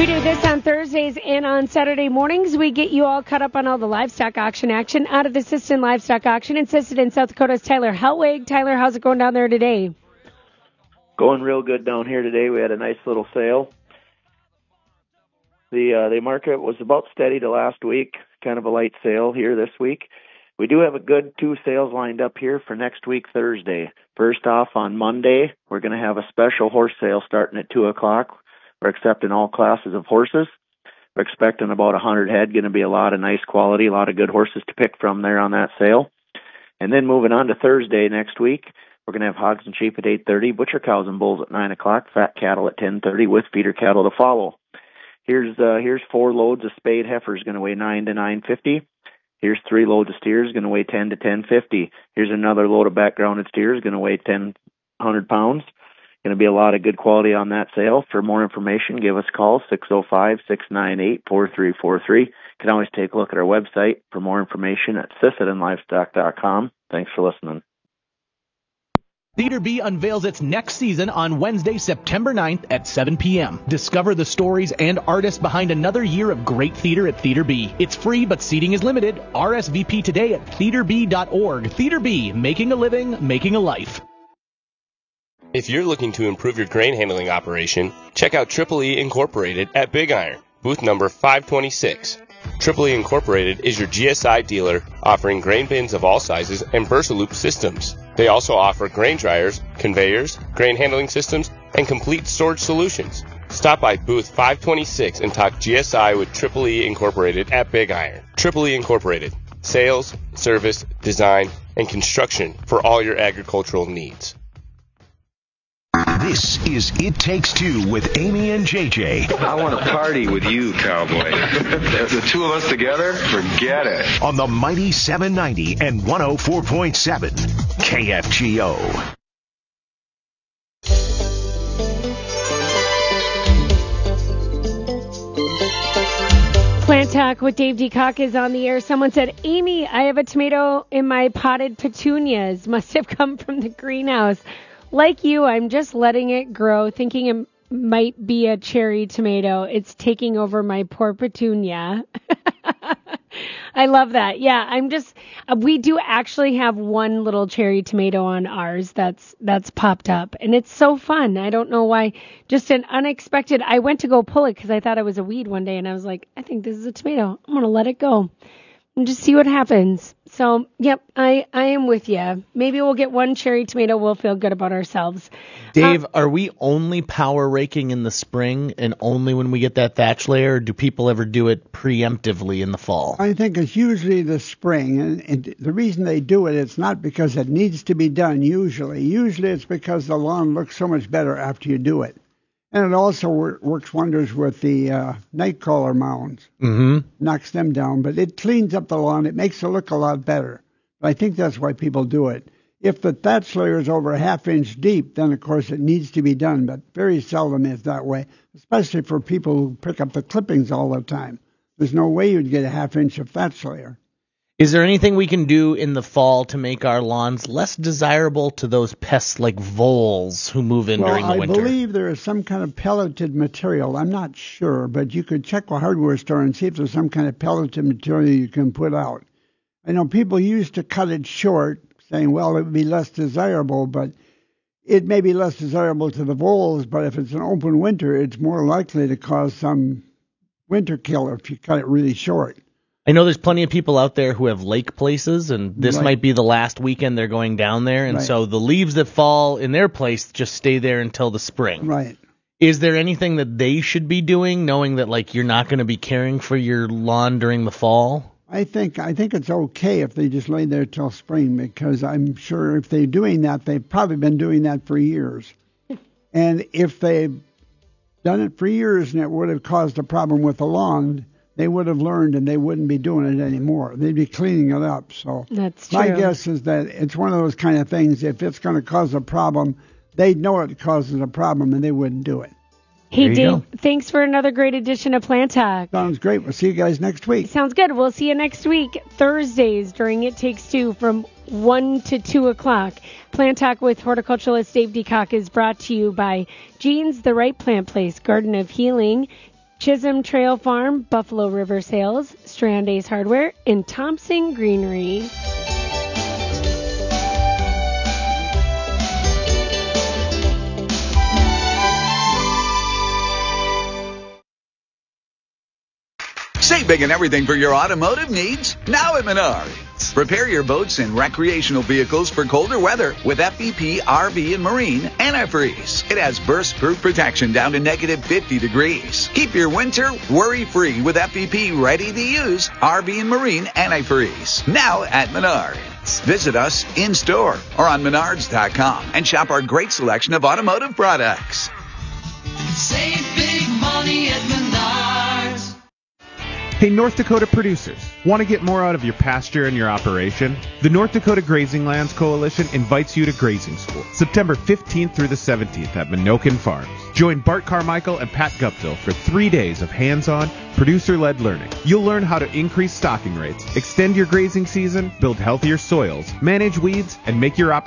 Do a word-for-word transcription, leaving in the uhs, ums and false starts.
We do this on Thursdays and on Saturday mornings. We get you all caught up on all the livestock auction action out of the Sisseton Livestock Auction in Sisseton, South Dakota's Tyler Helwig. Tyler, how's it going down there today? Going real good down here today. We had a nice little sale. The uh, the market was about steady to last week, kind of a light sale here this week. We do have a good two sales lined up here for next week, Thursday. First off, on Monday, we're going to have a special horse sale starting at two o'clock. We're accepting all classes of horses. We're expecting about one hundred head, going to be a lot of nice quality, a lot of good horses to pick from there on that sale. And then moving on to Thursday next week, we're going to have hogs and sheep at eight thirty, butcher cows and bulls at nine o'clock, fat cattle at ten thirty with feeder cattle to follow. Here's uh, here's four loads of spayed heifers going to weigh nine to nine fifty. Here's three loads of steers going to weigh ten to ten fifty. Here's another load of backgrounded steers going to weigh ten hundred pounds. Going to be a lot of good quality on that sale. For more information, give us a call, six oh five, six nine eight, four three four three. You can always take a look at our website for more information at sisseton livestock dot com. Thanks for listening. Theater B unveils its next season on Wednesday, September ninth at seven p.m. Discover the stories and artists behind another year of great theater at Theater B. It's free, but seating is limited. R S V P today at theater b dot org. Theater B, making a living, making a life. If you're looking to improve your grain handling operation, check out Triple E Incorporated at Big Iron, booth number five twenty-six. Triple E Incorporated is your G S I dealer, offering grain bins of all sizes and Versaloop systems. They also offer grain dryers, conveyors, grain handling systems, and complete storage solutions. Stop by booth five twenty-six and talk G S I with Triple E Incorporated at Big Iron. Triple E Incorporated, sales, service, design, and construction for all your agricultural needs. This is It Takes Two with Amy and J J. I want to party with you, cowboy. The two of us together, forget it. On the mighty seven ninety and one oh four point seven K F G O. Plant Talk with Dave DeCock is on the air. Someone said, Amy, I have a tomato in my potted petunias. Must have come from the greenhouse. Like you, I'm just letting it grow, thinking it might be a cherry tomato. It's taking over my poor petunia. I love that. Yeah, I'm just, uh, we do actually have one little cherry tomato on ours that's, that's popped up. And it's so fun. I don't know why. Just an unexpected, I went to go pull it because I thought it was a weed one day. And I was like, I think this is a tomato. I'm going to let it go and just see what happens. So, yep, I, I am with you. Maybe we'll get one cherry tomato. We'll feel good about ourselves. Dave, uh, are we only power raking in the spring and only when we get that thatch layer? Or do people ever do it preemptively in the fall? I think it's usually the spring. And, and the reason they do it, it's not because it needs to be done usually. Usually it's because the lawn looks so much better after you do it. And it also wor- works wonders with the uh, nightcrawler mounds. Mm-hmm. Knocks them down, but it cleans up the lawn. It makes it look a lot better. I think that's why people do it. If the thatch layer is over a half inch deep, then, of course, it needs to be done, but very seldom is that way, especially for people who pick up the clippings all the time. There's no way you'd get a half inch of thatch layer. Is there anything we can do in the fall to make our lawns less desirable to those pests like voles who move in well, during the I winter? I believe there is some kind of pelleted material. I'm not sure, but you could check a hardware store and see if there's some kind of pelleted material you can put out. I know people used to cut it short, saying, well, it would be less desirable, but it may be less desirable to the voles, but if it's an open winter, it's more likely to cause some winter kill if you cut it really short. I know there's plenty of people out there who have lake places, and this right. might be the last weekend they're going down there, and right. so the leaves that fall in their place just stay there until the spring. Right. Is there anything that they should be doing, knowing that like you're not going to be caring for your lawn during the fall? I think I think it's okay if they just lay there till spring, because I'm sure if they're doing that, they've probably been doing that for years. And if they've done it for years and it would have caused a problem with the lawn, they would have learned and they wouldn't be doing it anymore. They'd be cleaning it up. So that's true. My guess is that it's one of those kind of things, if it's going to cause a problem, they'd know it causes a problem and they wouldn't do it. Hey, Dave, thanks for another great edition of Plant Talk. Sounds great. We'll see you guys next week. Sounds good. We'll see you next week, Thursdays, during It Takes Two from one to two o'clock. Plant Talk with horticulturalist Dave DeCock is brought to you by Jeans, the Right Plant Place, Garden of Healing, Chisholm Trail Farm, Buffalo River Sales, Strand Ace Hardware, and Thompson Greenery. Save big and everything for your automotive needs now at Menards. Prepare your boats and recreational vehicles for colder weather with F E P R V and Marine Antifreeze. It has burst-proof protection down to negative fifty degrees. Keep your winter worry-free with F E P ready-to-use R V and Marine Antifreeze. Now at Menards. Visit us in-store or on menards dot com and shop our great selection of automotive products. Save big money at Menards. Hey, North Dakota producers, want to get more out of your pasture and your operation? The North Dakota Grazing Lands Coalition invites you to grazing school, September fifteenth through the seventeenth at Minokan Farms. Join Bart Carmichael and Pat Guptill for three days of hands-on, producer-led learning. You'll learn how to increase stocking rates, extend your grazing season, build healthier soils, manage weeds, and make your operation